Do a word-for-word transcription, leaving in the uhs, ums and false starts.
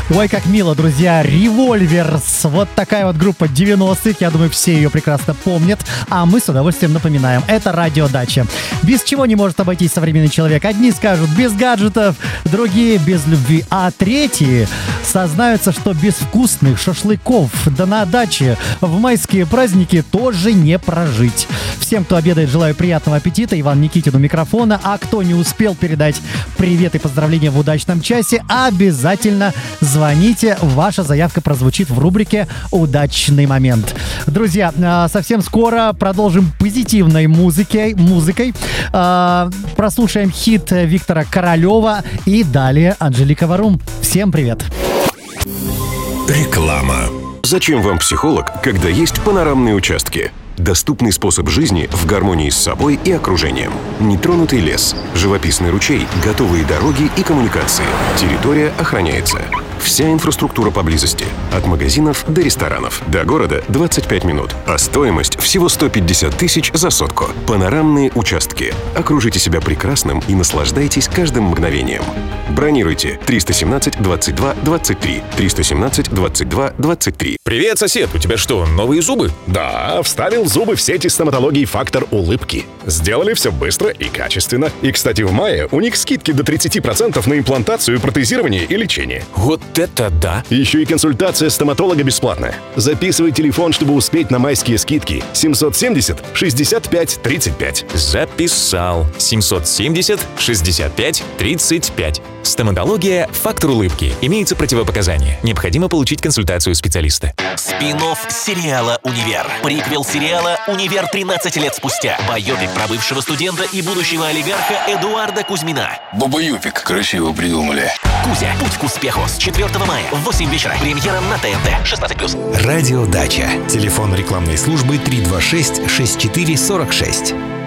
Ой, как мило, друзья, Револьверс. Вот такая вот группа девяностых. Я думаю, все ее прекрасно помнят. А мы с удовольствием напоминаем. Это радиодача. Без чего не может обойтись современный человек. Одни скажут без гаджетов, другие без любви. А третьи сознаются, что без вкусных шашлыков да на даче в майские праздники тоже не прожить. Всем, кто обедает, желаю приятного аппетита. Иван Никитин у микрофона. А кто не успел передать привет и поздравления в удачном часе, обязательно звоните. Звоните, ваша заявка прозвучит в рубрике «Удачный момент». Друзья, совсем скоро продолжим позитивной музыкой. музыкой. Прослушаем хит Виктора Королева и далее Анжелика Варум. Всем привет! Реклама. Зачем вам психолог, когда есть панорамные участки? Доступный способ жизни в гармонии с собой и окружением. Нетронутый лес, живописный ручей, готовые дороги и коммуникации. Территория охраняется. Вся инфраструктура поблизости. От магазинов до ресторанов. До города двадцать пять минут. А стоимость всего сто пятьдесят тысяч за сотку. Панорамные участки. Окружите себя прекрасным и наслаждайтесь каждым мгновением. Бронируйте триста семнадцать двадцать два двадцать три. триста семнадцать двадцать два двадцать три. Привет, сосед, у тебя что, новые зубы? Да, вставил зубы в сети стоматологии «Фактор улыбки». Сделали все быстро и качественно. И, кстати, в мае у них скидки до тридцать процентов на имплантацию, протезирование и лечение. Вот это да! Еще и консультация стоматолога бесплатная. Записывай телефон, чтобы успеть на майские скидки. семьсот семьдесят шестьдесят пять тридцать пять. Записал. семьсот семьдесят шестьдесят пять тридцать пять. Стоматология «Фактор улыбки». Имеются противопоказания. Необходимо получить консультацию специалиста. Спин-офф сериала «Универ». Приквел сериала «Универ» тринадцать лет спустя. Байопик про бывшего студента и будущего олигарха Эдуарда Кузьмина. Бабаюпик. Красиво придумали. Кузя. Путь к успеху. С четвёртого мая в восемь вечера. Премьера на ТНТ. шестнадцать плюс. Радиодача. Телефон рекламной службы три два шесть шесть четыре сорок шесть.